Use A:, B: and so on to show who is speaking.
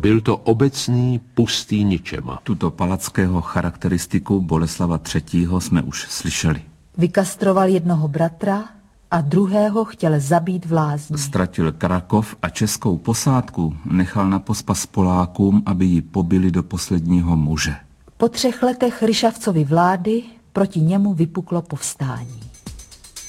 A: Byl to obecný pustý ničema.
B: Tuto palackého charakteristiku Boleslava III. Jsme už slyšeli.
C: Vykastroval jednoho bratra a druhého chtěl zabít v lázni.
B: Ztratil Krakov a českou posádku nechal na pospas Polákům, aby ji pobili do posledního muže.
C: Po 3 letech Ryšavcovy vlády proti němu vypuklo povstání.